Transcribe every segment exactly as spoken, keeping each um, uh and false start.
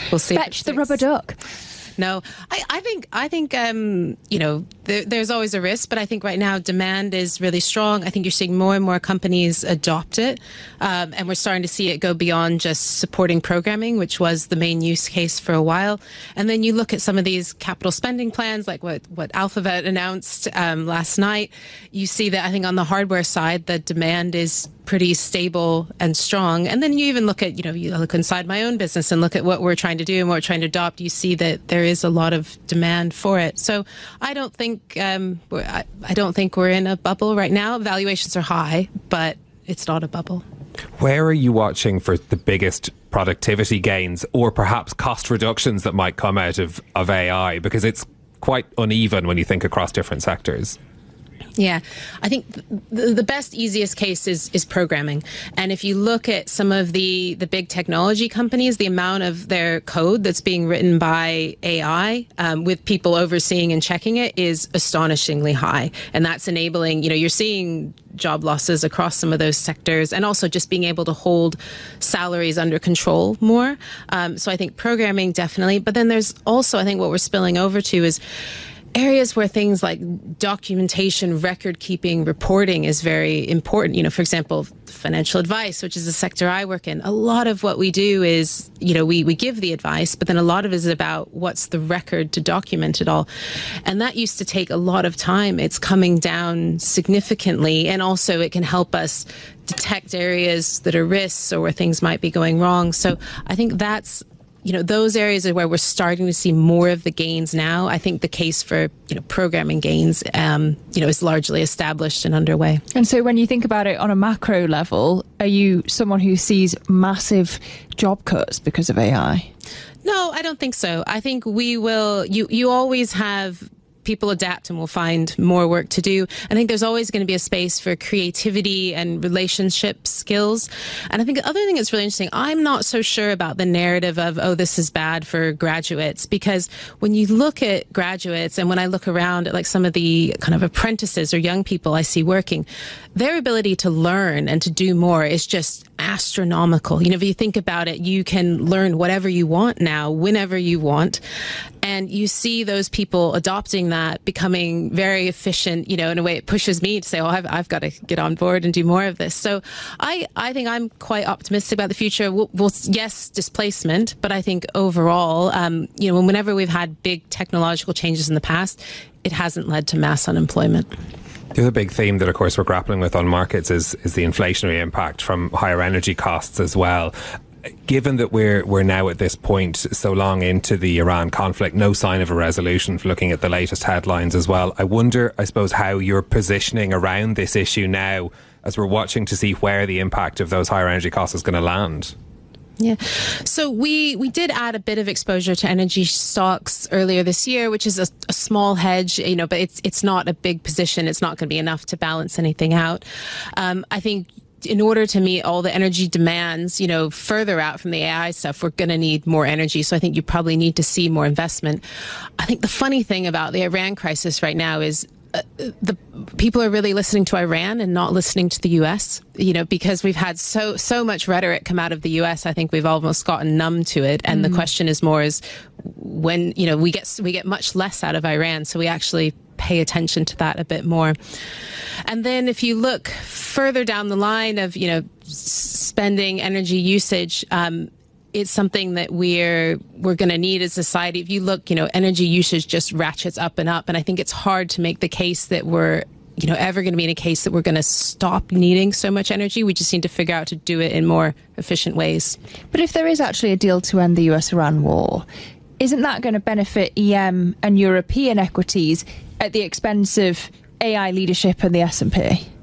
we'll see. Fetch the rubber duck. No, I, I think I think um, you know there, there's always a risk, but I think right now demand is really strong. I think you're seeing more and more companies adopt it, um, and we're starting to see it go beyond just supporting programming, which was the main use case for a while. And then you look at some of these capital spending plans, like what what Alphabet announced um, last night. You see that I think on the hardware side, the demand is pretty stable and strong. And then you even look at, you know, you look inside my own business and look at what we're trying to do and what we're trying to adopt. You see that there is a lot of demand for it. So I don't think um, we're, I, I don't think we're in a bubble right now. Valuations are high, but it's not a bubble. Where are you watching for the biggest productivity gains or perhaps cost reductions that might come out of, of A I? Because it's quite uneven when you think across different sectors. Yeah, I think the, the best, easiest case is is programming. And if you look at some of the, the big technology companies, the amount of their code that's being written by A I um, with people overseeing and checking it is astonishingly high. And that's enabling, you know, you're seeing job losses across some of those sectors and also just being able to hold salaries under control more. Um, so I think programming definitely. But then there's also, I think what we're spilling over to is areas where things like documentation, record keeping, reporting is very important. You know, for example, financial advice, which is a sector I work in. A lot of what we do is, you know, we, we give the advice, but then a lot of it is about what's the record to document it all. And that used to take a lot of time. It's coming down significantly. And also it can help us detect areas that are risks or where things might be going wrong. So I think that's, you know, those areas are where we're starting to see more of the gains now. I think the case for, you know, programming gains, um, you know, is largely established and underway. And so when you think about it on a macro level, are you someone who sees massive job cuts because of A I? No, I don't think so. I think we will, you, you always have people adapt and will find more work to do. I think there's always going to be a space for creativity and relationship skills. And I think the other thing that's really interesting, I'm not so sure about the narrative of, oh, this is bad for graduates, because when you look at graduates and when I look around at like some of the kind of apprentices or young people I see working, their ability to learn and to do more is just astronomical. You know, if you think about it, you can learn whatever you want now, whenever you want. And you see those people adopting that, becoming very efficient, you know, in a way it pushes me to say, oh, I've, I've got to get on board and do more of this. So I, I think I'm quite optimistic about the future. We'll, we'll yes, displacement, but I think overall, um, you know, whenever we've had big technological changes in the past, it hasn't led to mass unemployment. The other big theme that, of course, we're grappling with on markets is is the inflationary impact from higher energy costs as well. Given that we're we're now at this point so long into the Iran conflict, no sign of a resolution, looking at the latest headlines as well, I wonder, I suppose, how you're positioning around this issue now as we're watching to see where the impact of those higher energy costs is going to land. Yeah. So we, we did add a bit of exposure to energy stocks earlier this year, which is a, a small hedge, you know, but it's it's not a big position. It's not going to be enough to balance anything out. Um, I think in order to meet all the energy demands, you know, further out from the A I stuff, we're going to need more energy. So I think you probably need to see more investment. I think the funny thing about the Iran crisis right now is Uh, the people are really listening to Iran and not listening to the U S, you know, because we've had so so much rhetoric come out of the U S. I think we've almost gotten numb to it. And mm. the question is more is when, you know, we get we get much less out of Iran. So we actually pay attention to that a bit more. And then if you look further down the line of, you know, spending, energy usage, um, it's something that we're we're going to need as a society. If you look, you know, energy usage just ratchets up and up. And I think it's hard to make the case that we're, you know, ever going to be in a case that we're going to stop needing so much energy. We just need to figure out to do it in more efficient ways. But if there is actually a deal to end the U S Iran war, isn't that going to benefit E M and European equities at the expense of A I leadership and the S and P?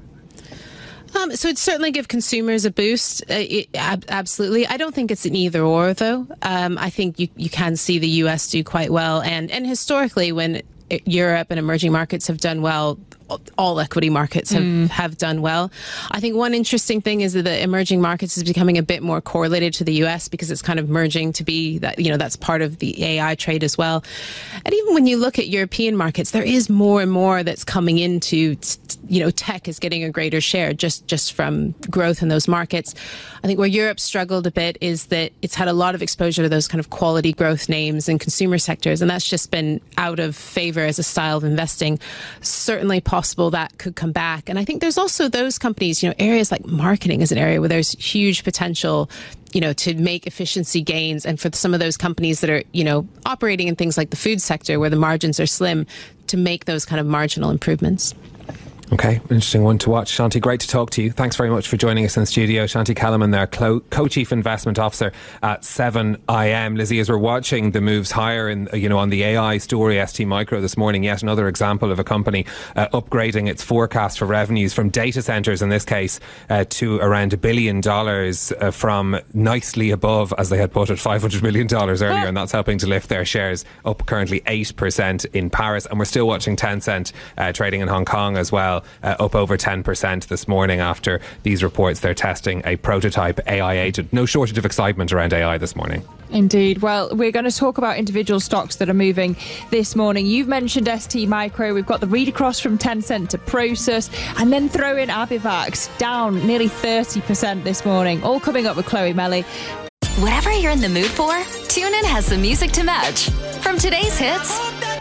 Um, so it'd certainly give consumers a boost. Uh, it, ab- absolutely. I don't think it's an either or, though. Um, I think you, you can see the U S do quite well. And, and historically, when Europe and emerging markets have done well, all equity markets have, mm. have done well. I think one interesting thing is that the emerging markets is becoming a bit more correlated to the U S because it's kind of merging to be that, you know, that's part of the A I trade as well. And even when you look at European markets, there is more and more that's coming into, you know, tech is getting a greater share just, just from growth in those markets. I think where Europe struggled a bit is that it's had a lot of exposure to those kind of quality growth names and consumer sectors, and that's just been out of favor as a style of investing. Certainly possible that could come back. And I think there's also those companies, you know, areas like marketing is an area where there's huge potential, you know, to make efficiency gains. And for some of those companies that are, you know, operating in things like the food sector where the margins are slim, to make those kind of marginal improvements. Okay, interesting one to watch. Shanti, great to talk to you. Thanks very much for joining us in the studio. Shanti Kellerman there, Co-Chief Investment Officer at seven I M. Lizzie, as we're watching the moves higher in, you know, on the A I story, S T Micro this morning, yet another example of a company uh, upgrading its forecast for revenues from data centres, in this case, uh, to around a billion dollars uh, from nicely above, as they had put it, five hundred million dollars earlier, and that's helping to lift their shares up currently eight percent in Paris. And we're still watching Tencent uh, trading in Hong Kong as well. Uh, up over ten percent this morning after these reports. They're testing a prototype A I agent. No shortage of excitement around A I this morning. Indeed. Well, we're going to talk about individual stocks that are moving this morning. You've mentioned S T Micro. We've got the read across from Tencent to Prosus, and then throw in Abivax, down nearly thirty percent this morning. All coming up with Chloe Melly. Whatever you're in the mood for, TuneIn has the music to match. From today's hits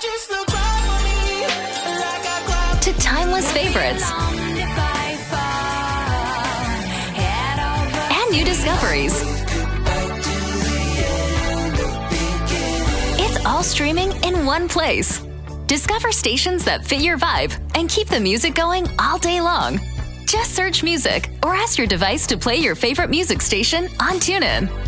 to timeless favorites and new discoveries. It's all streaming in one place. Discover stations that fit your vibe and keep the music going all day long. Just search music or ask your device to play your favorite music station on TuneIn.